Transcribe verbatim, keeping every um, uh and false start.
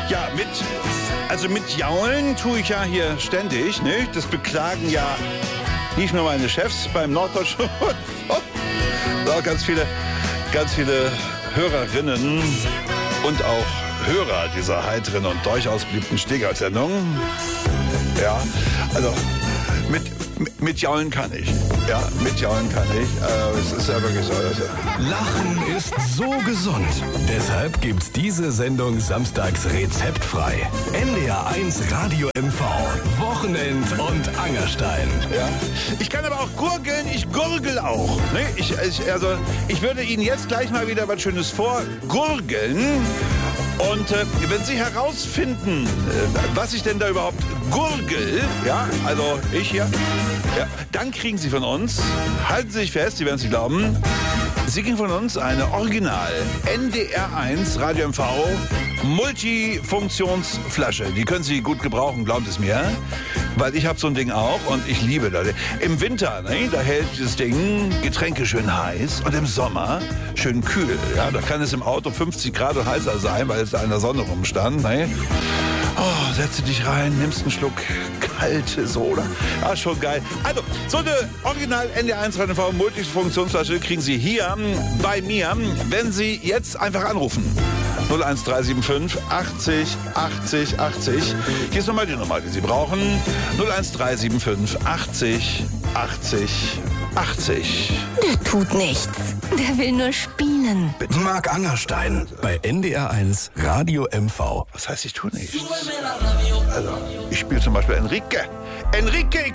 Ja, mit, also mit Jaulen tue ich ja hier ständig, nicht? Das beklagen ja nicht nur meine Chefs beim Norddeutschen Rundfunk, sondern auch ganz viele, ganz viele Hörerinnen und auch Hörer dieser heiteren und durchaus beliebten Stegert-Sendung. Ja, also mit, mit, mit Jaulen kann ich. Ja, mit Jaulen kann ich. Äh, es ist ja wirklich so. Also Lachen ist so gesund. Deshalb gibt's diese Sendung samstags rezeptfrei. N D R eins Radio M V. Wochenend und Angerstein. Ja. Ich kann aber auch gurgeln, ich gurgel auch. Ne? Ich, ich, also, ich würde Ihnen jetzt gleich mal wieder was Schönes vorgurgeln. Und äh, wenn Sie herausfinden, äh, was ich denn da überhaupt gurgel, ja, also ich hier, ja, dann kriegen Sie von uns, halten Sie sich fest, Sie werden es nicht glauben, Sie kriegen von uns eine Original N D R eins Radio M V Multifunktionsflasche. Die können Sie gut gebrauchen, glaubt es mir. Weil ich habe so ein Ding auch und ich liebe das. Im Winter, ne, da hält dieses Ding Getränke schön heiß und im Sommer schön kühl. Ja, da kann es im Auto fünfzig Grad und heißer sein, weil es da in der Sonne rumstand. Ne? Oh, setze dich rein, nimmst einen Schluck kalte Soda. Ja, schon geil. Also, so eine Original N D R eins Radio M V Multifunktionsflasche kriegen Sie hier bei mir, wenn Sie jetzt einfach anrufen. null eins drei sieben fünf achtzig achtzig achtzig. Hier ist nochmal die Nummer, die Sie brauchen. null eins drei sieben fünf achtzig achtzig achtzig. Der tut nichts. Der will nur spielen. Bitte. Marc Angerstein bei N D R eins Radio M V. Was heißt, ich tue nichts? Also, ich spiele zum Beispiel Enrique. Enrique